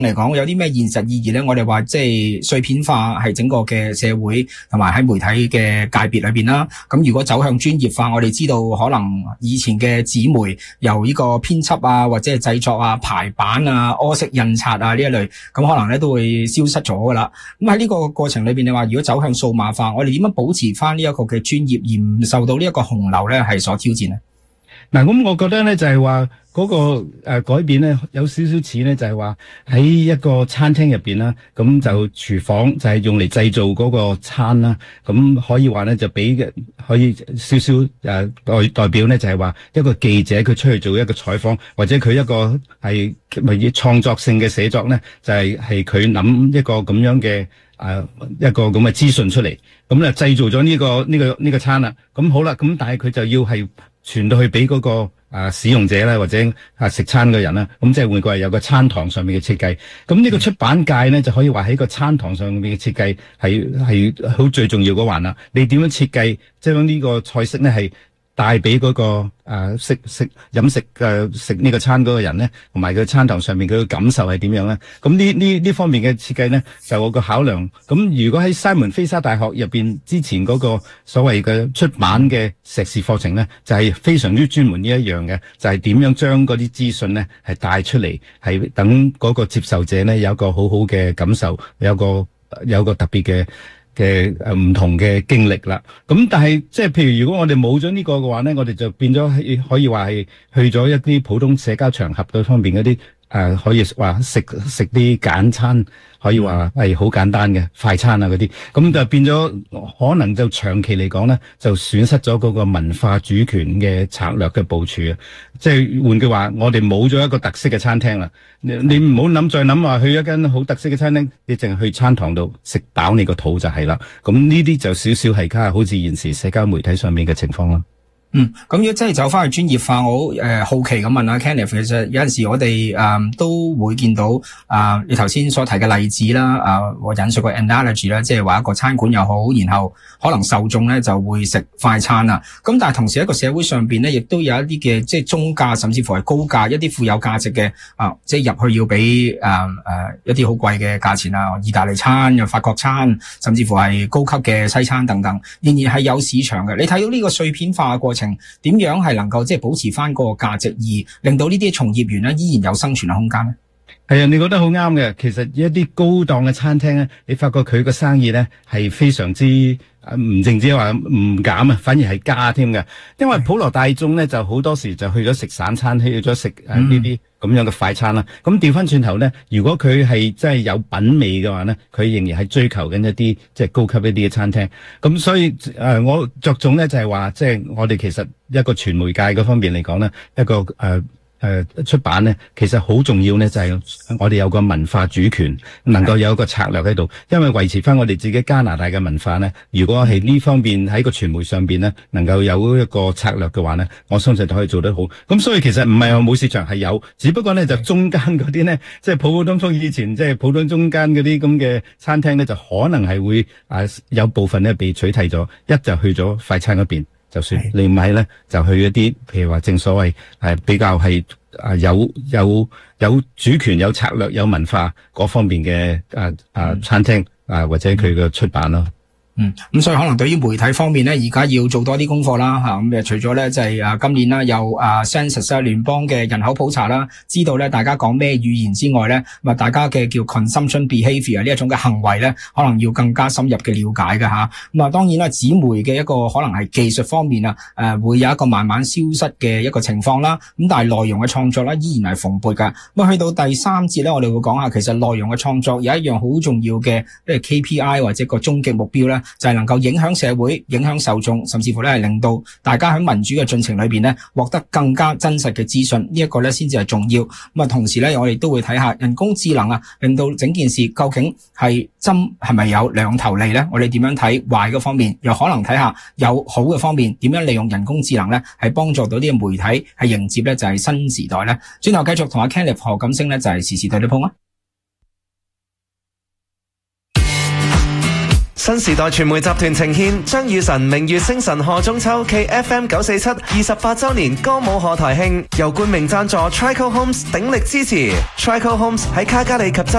嚟講有啲咩現實意義咧？我哋話即係碎片化係整個嘅社會同埋喺媒體嘅界別裏邊啦。咁如果走向專業化，我哋知道可能以前嘅紙媒由呢個編輯啊或者係製作啊排版啊柯式印刷啊呢一類，咁可能咧都會消失咗噶啦。咁喺呢個過程裏邊，你話如果走向數碼化，我哋點樣保持翻呢一個嘅專業而唔受到呢一個洪流咧係所挑戰呢？ 嗱，咁我覺得咧就係話嗰個改變咧有少少似咧就係話喺一個餐廳入邊啦，咁就廚房就係用嚟製造嗰個餐啦，咁可以話咧就俾嘅可以少少代表咧就係話一個記者佢出去做一個採訪，或者佢一個係創作性嘅寫作咧，就係佢諗一個咁樣嘅一個咁嘅資訊出嚟，咁咧製造咗呢個餐啦，咁好啦，咁但係佢就要係傳到去俾嗰個使用者啦，或者食餐嘅人啦，咁即係換句話有個餐堂上面嘅設計。咁呢個出版界咧就可以話喺個餐堂上面嘅設計係好最重要嗰環啦。你點樣設計，即係將呢個菜式咧係帶俾嗰個食呢個餐嗰個人咧，同埋佢餐堂上面佢嘅感受係點樣咧？咁呢方面嘅設計咧就有個考量。咁如果喺西門菲沙大學入邊之前嗰個所謂嘅出版嘅碩士課程咧，就係非常之專門呢一樣嘅，就係點樣將嗰啲資訊咧係帶出嚟，係等嗰個接受者咧有一個好好嘅感受，有個特別嘅唔同嘅經歷啦。咁但係即係譬如如果我哋冇咗呢個嘅話咧，我哋就變咗可以話係去咗一啲普通社交場合嗰方面嗰啲可以話食啲簡餐，可以話係好簡單嘅快餐啊嗰啲，咁就變咗可能就長期嚟講咧，就損失咗嗰個文化主權嘅策略嘅部署啊！即係換句話，我哋冇咗一個特色嘅餐廳啦。你唔好再諗話去一間好特色嘅餐廳，你淨係去餐堂度食飽你個肚就係啦。咁呢啲就少少係家下好似現時社交媒體上面嘅情況啦。 咁如果真係走翻去專業化，我好奇咁問下 Kenneth， 其實有陣時我哋都會見到你頭先所提嘅例子啦，我引述個 analogy 啦，即係話一個餐館又好，然後可能受眾咧就會食快餐啦。咁但係同時一個社會上邊咧，亦都有一啲嘅即係中價甚至乎係高價一啲富有價值嘅即係入去要俾一啲好貴嘅價錢啊，意大利餐又法國餐，甚至乎係高級嘅西餐等等，仍然係有市場嘅。你睇到呢個碎片化嘅過程，點樣係能夠即係保持翻嗰個價值，而令到呢啲從業員咧依然有生存嘅空間咧？ 係啊，你覺得好啱嘅。其實一啲高檔嘅餐廳咧，你發覺佢個生意咧係非常之唔淨止話唔減啊，反而係加添嘅。因為普羅大眾咧就好多時就去咗食散餐，去咗食呢啲咁樣嘅快餐啦。咁調翻轉頭咧，如果佢係真係有品味嘅話咧，佢仍然係追求緊一啲即係高級一啲嘅餐廳。咁所以我着重咧就係話，即係我哋其實一個傳媒界嗰方面嚟講咧，一個出版咧，其實好重要咧，就係我哋有個文化主權，能夠有一個策略喺度，因為維持翻我哋自己加拿大嘅文化咧。如果係呢方面喺個傳媒上邊咧，能夠有一個策略嘅話咧，我相信就可以做得好。咁所以其實唔係話冇市場，係有，只不過咧就中間嗰啲咧，即係普普通通以前即係普通中間嗰啲咁嘅餐廳咧，就可能係會有部分咧被取締咗，一就去咗快餐嗰邊。就算你唔係咧，就去一啲譬如話正所謂比較係有主權、有策略、有文化嗰方面嘅餐廳或者佢嘅出版咯。 咁所以可能對於媒體方面咧，而家要做多啲功課啦吓。咁除咗咧就係今年啦，有Census 聯邦嘅人口普查啦，知道咧大家講咩語言之外咧，咁大家嘅叫 consumption behavior 呢一種嘅行為咧，可能要更加深入嘅了解嘅吓。咁當然啦，紙媒嘅一個可能係技術方面會有一個慢慢消失嘅一個情況啦。咁但係內容嘅創作咧依然係蓬勃㗎。咁去到第三節咧，我哋會講下其實內容嘅創作有一樣好重要嘅KPI 或者個終極目標咧，就係能夠影響社會、影響受眾，甚至乎咧係令到大家喺民主嘅進程裏邊咧獲得更加真實嘅資訊，呢一個咧先至係重要。咁同時咧，我哋都會睇下人工智能令到整件事究竟係咪有兩頭利咧？我哋點樣睇壞嘅方面，又可能睇下有好嘅方面，點樣利用人工智能咧係幫助到啲媒體係迎接咧就係新時代咧。轉頭繼續同阿 Kenneth 何錦星咧就係時事對對碰啊！ 新時代傳媒集團呈獻張雨晨明月星辰賀中秋暨 FM 947 28周年歌舞賀台慶，由冠名贊助 Trico Homes 鼎力支持。Trico Homes 喺卡加利及州